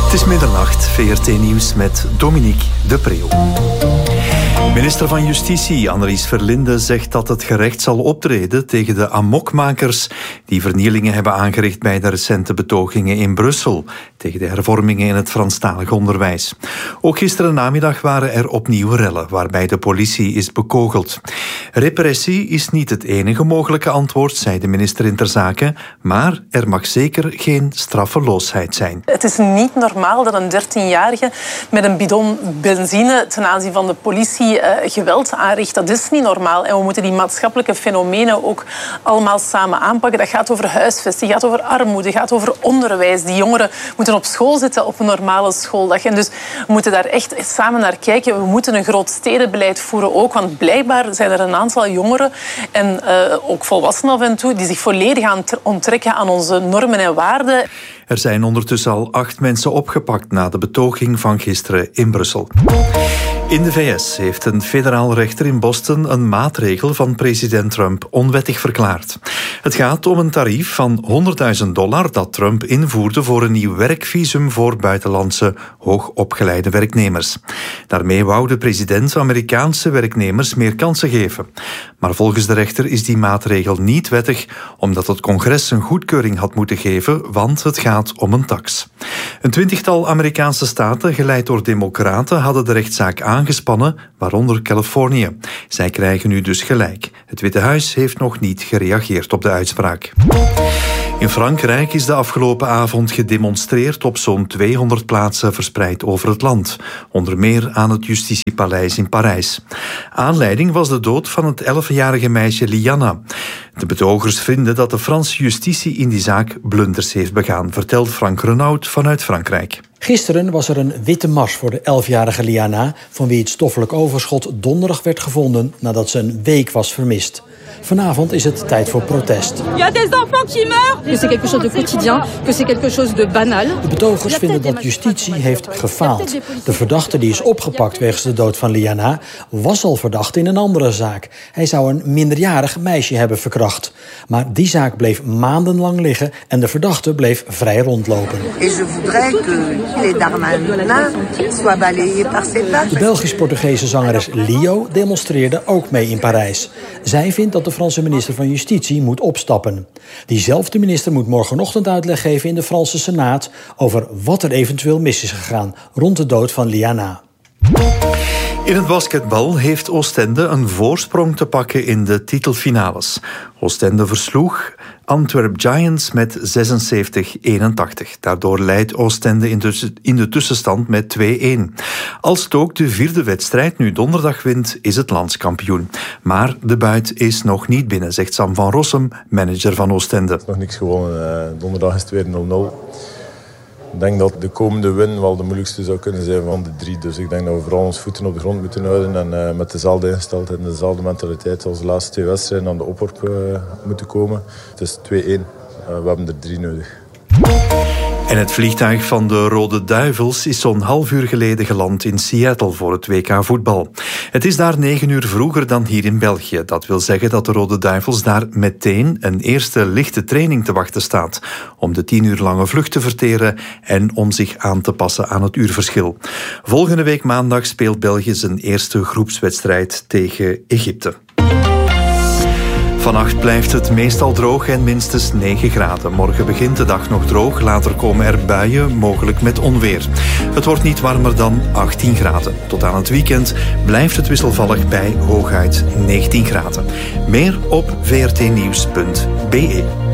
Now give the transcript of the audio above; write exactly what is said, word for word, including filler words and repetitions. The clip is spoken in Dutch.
Het is middernacht, V R T Nieuws met Dominique de Preeuw. Minister van Justitie Annelies Verlinde zegt dat het gerecht zal optreden tegen de amokmakers die vernielingen hebben aangericht bij de recente betogingen in Brussel tegen de hervormingen in het Franstalig onderwijs. Ook gisteren namiddag waren er opnieuw rellen waarbij de politie is bekogeld. Repressie is niet het enige mogelijke antwoord, zei de minister in ter zake, maar er mag zeker geen straffeloosheid zijn. Het is niet normaal dat een dertienjarige met een bidon benzine ten aanzien van de politie uh, geweld aanricht. Dat is niet normaal. En we moeten die maatschappelijke fenomenen ook allemaal samen aanpakken. Dat gaat over huisvesting, gaat over armoede, gaat over onderwijs. Die jongeren moeten op school zitten op een normale schooldag. En dus we moeten daar echt samen naar kijken. We moeten een groot stedenbeleid voeren ook, want blijkbaar zijn er een aantal jongeren en uh, ook volwassenen af en toe die zich volledig aan onttrekken aan onze normen en waarden. Er zijn ondertussen al acht mensen opgepakt na de betoging van gisteren in Brussel. In de V S heeft een federaal rechter in Boston een maatregel van president Trump onwettig verklaard. Het gaat om een tarief van honderdduizend dollar dat Trump invoerde voor een nieuw werkvisum voor buitenlandse hoogopgeleide werknemers. Daarmee wou de president Amerikaanse werknemers meer kansen geven. Maar volgens de rechter is die maatregel niet wettig, omdat het congres een goedkeuring had moeten geven, want het gaat om een tax. Een twintigtal Amerikaanse staten, geleid door democraten, hadden de rechtszaak aangespannen, waaronder Californië. Zij krijgen nu dus gelijk. Het Witte Huis heeft nog niet gereageerd op de uitspraak. In Frankrijk is de afgelopen avond gedemonstreerd op zo'n tweehonderd plaatsen verspreid over het land. Onder meer aan het Justitiepaleis in Parijs. Aanleiding was de dood van het elfjarige meisje Lianna. De betogers vinden dat de Franse justitie in die zaak blunders heeft begaan, vertelt Frank Renaud vanuit Frankrijk. Gisteren was er een witte mars voor de elfjarige Lianna, van wie het stoffelijk overschot donderdag werd gevonden nadat ze een week was vermist. Vanavond is het tijd voor protest. Il y a des enfants qui meurent. Que c'est quelque chose de quotidien, que c'est quelque chose de banal. De betogers vinden dat justitie heeft gefaald. De verdachte die is opgepakt wegens de dood van Lianna was al verdacht in een andere zaak. Hij zou een minderjarig meisje hebben verkracht. Maar die zaak bleef maandenlang liggen en de verdachte bleef vrij rondlopen. De Belgisch-Portugese zangeres Lio demonstreerde ook mee in Parijs. Zij vindt dat de Franse minister van Justitie moet opstappen. Diezelfde minister moet morgenochtend uitleg geven in de Franse Senaat over wat er eventueel mis is gegaan rond de dood van Lianna. In het basketbal heeft Oostende een voorsprong te pakken in de titelfinales. Oostende versloeg Antwerp Giants met zesenzeventig eenentachtig. Daardoor leidt Oostende in de tussenstand met twee-een. Als het ook de vierde wedstrijd nu donderdag wint, is het landskampioen. Maar de buit is nog niet binnen, zegt Sam van Rossum, manager van Oostende. Het is nog niks gewonnen. Donderdag is het weer nul nul. Ik denk dat de komende win wel de moeilijkste zou kunnen zijn van de drie. Dus ik denk dat we vooral ons voeten op de grond moeten houden en uh, met dezelfde ingesteldheid en dezelfde mentaliteit als de laatste twee wedstrijden aan de opworp uh, moeten komen. Het is twee-een. Uh, we hebben er drie nodig. En het vliegtuig van de Rode Duivels is zo'n half uur geleden geland in Seattle voor het W K voetbal. Het is daar negen uur vroeger dan hier in België. Dat wil zeggen dat de Rode Duivels daar meteen een eerste lichte training te wachten staat. Om de tien uur lange vlucht te verteren en om zich aan te passen aan het uurverschil. Volgende week maandag speelt België zijn eerste groepswedstrijd tegen Egypte. Vannacht blijft het meestal droog en minstens negen graden. Morgen begint de dag nog droog, later komen er buien, mogelijk met onweer. Het wordt niet warmer dan achttien graden. Tot aan het weekend blijft het wisselvallig bij hooguit negentien graden. Meer op v r t nieuws punt b e.